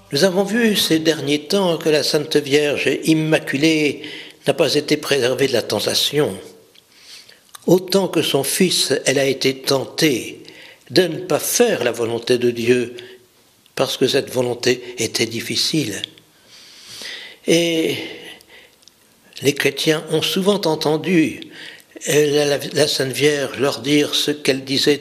Nous avons vu ces derniers temps que la Sainte Vierge Immaculée n'a pas été préservée de la tentation. Autant que son Fils, elle a été tentée de ne pas faire la volonté de Dieu, parce que cette volonté était difficile. Et les chrétiens ont souvent entendu la Sainte Vierge leur dire ce qu'elle disait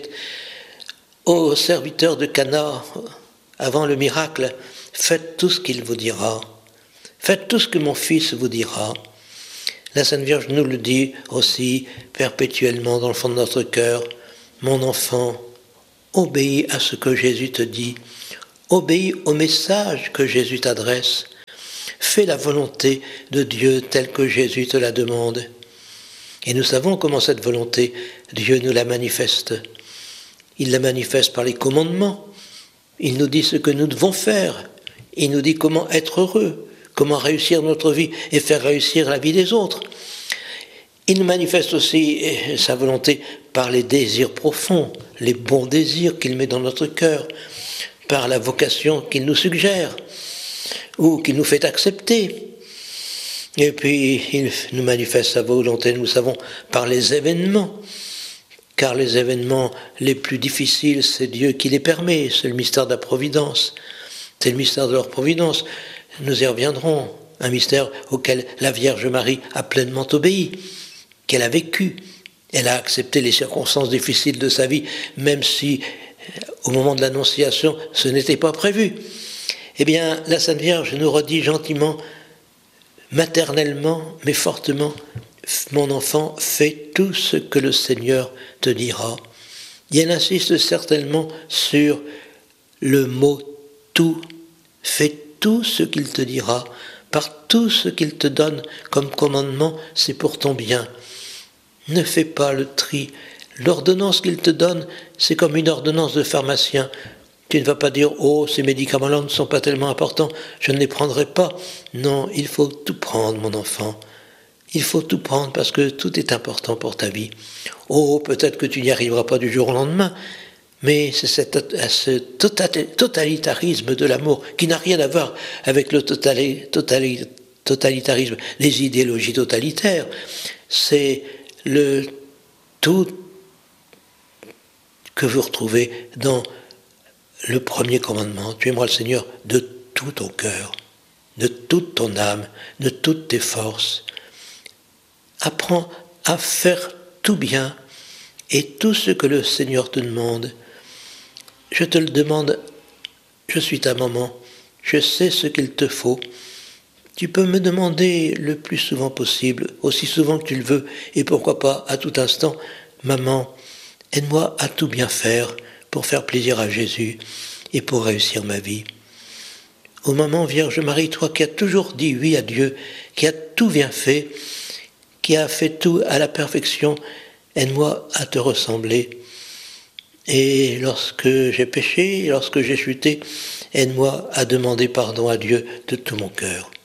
aux serviteurs de Cana avant le miracle: faites tout ce qu'il vous dira, faites tout ce que mon Fils vous dira. La Sainte Vierge nous le dit aussi perpétuellement dans le fond de notre cœur: mon enfant, obéis à ce que Jésus te dit, obéis au message que Jésus t'adresse, fais la volonté de Dieu telle que Jésus te la demande. Et nous savons comment cette volonté, Dieu nous la manifeste. Il la manifeste par les commandements. Il nous dit ce que nous devons faire. Il nous dit comment être heureux, comment réussir notre vie et faire réussir la vie des autres. Il nous manifeste aussi sa volonté par les désirs profonds, les bons désirs qu'il met dans notre cœur, par la vocation qu'il nous suggère ou qu'il nous fait accepter. Et puis, il nous manifeste sa volonté, nous savons, par les événements. Car les événements les plus difficiles, c'est Dieu qui les permet. C'est le mystère de la providence. C'est le mystère de leur providence. Nous y reviendrons. Un mystère auquel la Vierge Marie a pleinement obéi, qu'elle a vécu. Elle a accepté les circonstances difficiles de sa vie, même si, au moment de l'Annonciation, ce n'était pas prévu. Eh bien, la Sainte Vierge nous redit gentiment, maternellement, mais fortement: mon enfant, fais tout ce que le Seigneur te dira. Et elle insiste certainement sur le mot tout. Fais tout ce qu'il te dira. Par tout ce qu'il te donne comme commandement, c'est pour ton bien. Ne fais pas le tri. L'ordonnance qu'il te donne, c'est comme une ordonnance de pharmacien. Tu ne vas pas dire: oh, ces médicaments-là ne sont pas tellement importants, je ne les prendrai pas. Non, il faut tout prendre, mon enfant. Il faut tout prendre parce que tout est important pour ta vie. Oh, peut-être que tu n'y arriveras pas du jour au lendemain, mais c'est ce totalitarisme de l'amour qui n'a rien à voir avec le totalitarisme, les idéologies totalitaires. C'est le tout que vous retrouvez dans le premier commandement: tu aimeras le Seigneur de tout ton cœur, de toute ton âme, de toutes tes forces. Apprends à faire tout bien et tout ce que le Seigneur te demande. Je te le demande, je suis ta maman, je sais ce qu'il te faut. Tu peux me demander le plus souvent possible, aussi souvent que tu le veux, et pourquoi pas à tout instant: maman, aide-moi à tout bien faire pour faire plaisir à Jésus et pour réussir ma vie. Ô maman Vierge Marie, toi qui as toujours dit oui à Dieu, qui as tout bien fait, qui a fait tout à la perfection, aide-moi à te ressembler. Et lorsque j'ai péché, lorsque j'ai chuté, aide-moi à demander pardon à Dieu de tout mon cœur.